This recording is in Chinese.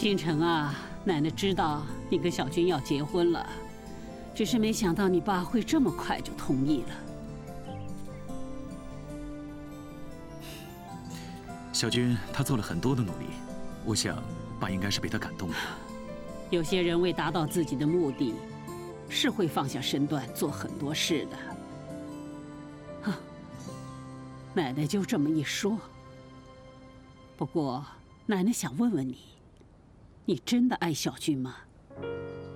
京城啊，奶奶知道你跟小军要结婚了，只是没想到你爸会这么快就同意了。 小军他做了很多的努力，我想爸应该是被他感动了。 有些人为达到自己的目的，是会放下身段做很多事的。啊，奶奶就这么一说。不过，奶奶想问问你，你真的爱小军吗？